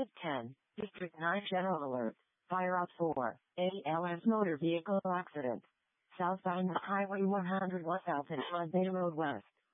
at 10. District 9 General Alert. Fire out 4. ALS motor vehicle accident. Southbound Highway 100 west south and Bay Road west.